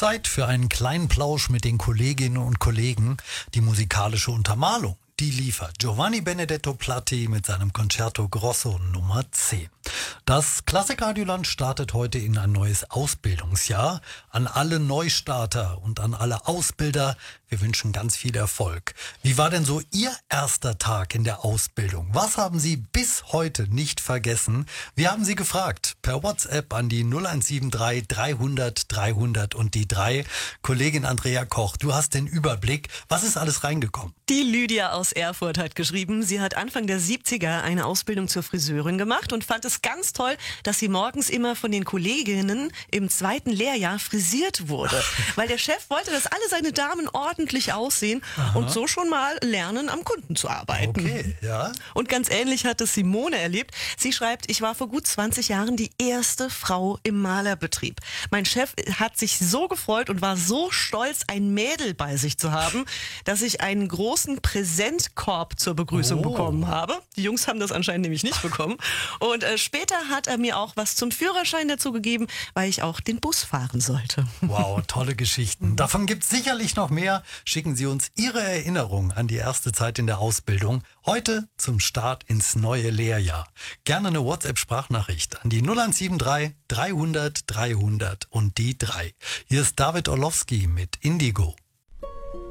Zeit für einen kleinen Plausch mit den Kolleginnen und Kollegen. Die musikalische Untermalung, die liefert Giovanni Benedetto Platti mit seinem Concerto Grosso Nummer 10. Das Klassikradioland startet heute in ein neues Ausbildungsjahr. An alle Neustarter und an alle Ausbilder, wir wünschen ganz viel Erfolg. Wie war denn so Ihr erster Tag in der Ausbildung? Was haben Sie bis heute nicht vergessen? Wir haben Sie gefragt per WhatsApp an die 0173 300 300 und die 3. Kollegin Andrea Koch, du hast den Überblick. Was ist alles reingekommen? Die Lydia aus Erfurt hat geschrieben, sie hat Anfang der 70er eine Ausbildung zur Friseurin gemacht und fand es ganz toll, dass sie morgens immer von den Kolleginnen im 2. Lehrjahr frisiert wurde. Weil der Chef wollte, dass alle seine Damen ordentlich aussehen und so schon mal lernen, am Kunden zu arbeiten. Okay, ja. Und ganz ähnlich hat es Simone erlebt. Sie schreibt, ich war vor gut 20 Jahren die erste Frau im Malerbetrieb. Mein Chef hat sich so gefreut und war so stolz, ein Mädel bei sich zu haben, dass ich einen großen Präsentkorb zur Begrüßung bekommen habe. Die Jungs haben das anscheinend nämlich nicht bekommen. Und später hat er mir auch was zum Führerschein dazu gegeben, weil ich auch den Bus fahren sollte. Wow, tolle Geschichten. Davon gibt es sicherlich noch mehr. Schicken Sie uns Ihre Erinnerung an die erste Zeit in der Ausbildung. Heute zum Start ins neue Lehrjahr. Gerne eine WhatsApp-Sprachnachricht an die 0173 300 300 und die 3. Hier ist David Orlowski mit Indigo.